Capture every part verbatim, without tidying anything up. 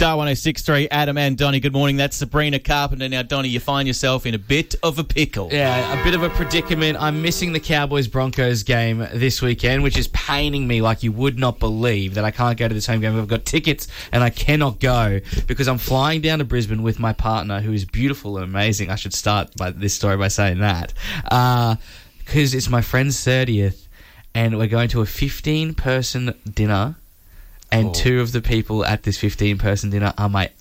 Star one oh six three, Adam and Donnie, good morning. That's Sabrina Carpenter. Now, Donnie, you find yourself in a bit of a pickle. Yeah, a bit of a predicament. I'm missing the Cowboys-Broncos game this weekend, which is paining me like you would not believe that I can't go to this home game. I've got tickets and I cannot go because I'm flying down to Brisbane with my partner, who is beautiful and amazing. I should start by this story by saying that. Because uh, it's my friend's thirtieth and we're going to a fifteen-person dinner. And oh. two of the people at this fifteen-person dinner are my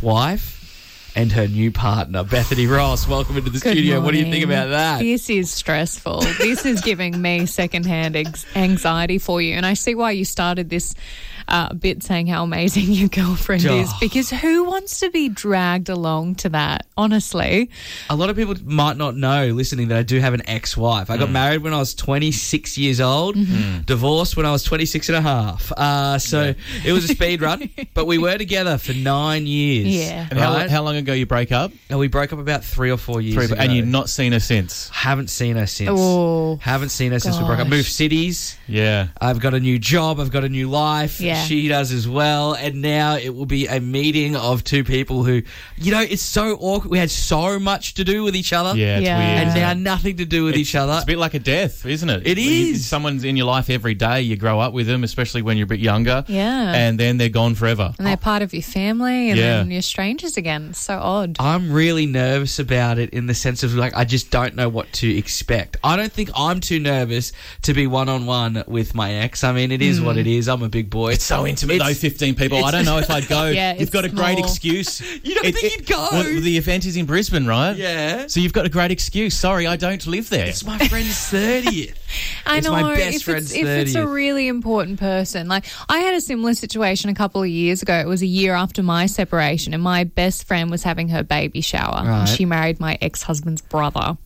ex-wife and her new partner, Bethany Ross. Welcome into the Good studio. morning. What do you think about that? This is stressful. This is giving me secondhand ex- anxiety for you. And I see why you started this uh, bit saying how amazing your girlfriend oh. is, because who wants to be dragged along to that, honestly? A lot of people might not know, listening, that I do have an ex-wife. I got mm. married married when I was twenty-six years old, Mm-hmm. divorced when I was twenty-six and a half. Uh, so yeah. It was a speed run, but we were together for nine years. Yeah. And right? how, how long ago you break up? And we broke up about three or four years Three, ago. and you've not seen her since? Haven't seen her since. Oh, Haven't seen her since we broke up. gosh. Moved cities. Yeah. I've got a new job. I've got a new life. Yeah. She does as well. And now it will be a meeting of two people who, you know, it's so awkward. We had so much to do with each other. Yeah, it's Yeah. weird. And isn't now it? nothing to do with It's- each other. It's a bit like a death, isn't it? It You- is. Someone's in your life every day. You grow up with them, especially when you're a bit younger. Yeah. And then they're gone forever. And they're part of your family, and Yeah. then you're strangers again. It's so odd. I'm really nervous about it in the sense of, like, I just don't know what to expect. I don't think I'm too nervous to be one-on-one with my ex. I mean, it is what it is. I'm a big boy. It's so intimate, It's- though, fifteen people. I don't know if I'd go. Yeah, You've it's got a great small. excuse. You don't think you'd go? Well, the event is in Brisbane, right? Yeah. So you've got a great excuse. Sorry, I don't live there. It's my friend's thirtieth. I It's know, my best if, friend's it's, if it's a thirtieth. really important person. Like, I had a similar situation a couple of years ago. It was a year after my separation, and my best friend was having her baby shower. Right. And she married my ex-husband's brother.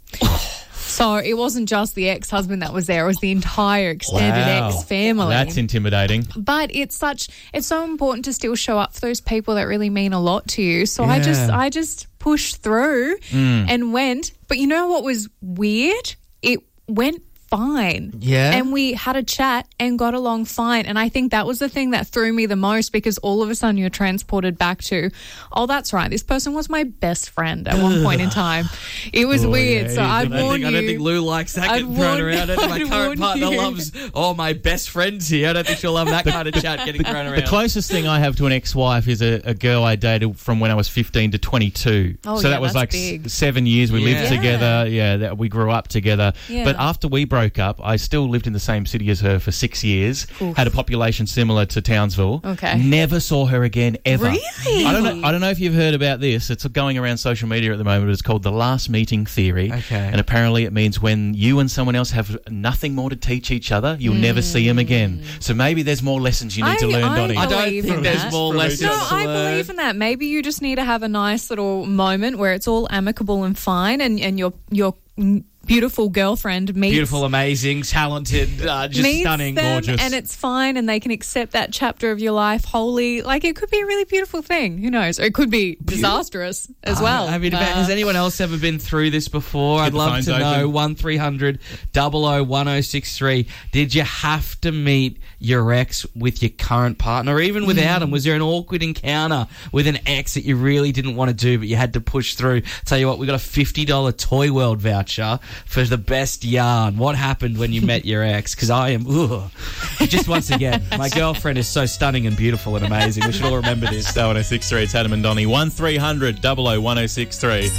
So it wasn't just the ex-husband that was there, it was the entire extended Wow. ex-family. That's intimidating. But it's such it's so important to still show up for those people that really mean a lot to you. So I just Yeah. I just pushed through and went. But you know what was weird? It went fine. Yeah. And we had a chat and got along fine. And I think that was the thing that threw me the most, because all of a sudden you're transported back to, oh, that's right, this person was my best friend at one point in time. It was Oh, weird. yeah, so it is. I'd I don't, warn think, you. I don't think Lou likes that I'd getting thrown warn- around. I think my I'd current warn partner you. loves, oh, my best friend's here. I don't think she'll love that kind of chat getting thrown around. The closest thing I have to an ex-wife is a, a girl I dated from when I was fifteen to twenty-two. Oh, so yeah, that was that's like big. s- seven years we lived Yeah. together. Yeah, that we grew up together. Yeah. But after we broke up, I still lived in the same city as her for six years. Oof. Had a population similar to Townsville. Okay. Never saw her again ever. Really? I don't know. I don't know if you've heard about this. It's going around social media at the moment. It's called the last meeting theory. Okay. And apparently it means when you and someone else have nothing more to teach each other, you'll never see them again. So maybe there's more lessons you need to I- learn, I Donnie. I don't believe think in there's that. more lessons No, to I learn. believe in that. Maybe you just need to have a nice little moment where it's all amicable and fine, and, and your your beautiful girlfriend meets Beautiful, amazing, talented, uh, just meets stunning, them, gorgeous. and it's fine, and they can accept that chapter of your life wholly. Like, it could be a really beautiful thing. Who knows? Or it could be disastrous as well. I mean, Uh, has anyone else ever been through this before? I'd the love phones to know. open. one three hundred double oh one oh six three. Did you have to meet your ex with your current partner, or even without him? Was there an awkward encounter with an ex that you really didn't want to do, but you had to push through? Tell you what, we got a fifty dollars Toy World voucher for the best yarn. What happened when you met your ex? Because I am, ugh. Just once again, my girlfriend is so stunning and beautiful and amazing. We should all remember this. Star one oh six three, it's Adam and Donnie. one three hundred double oh one oh six three.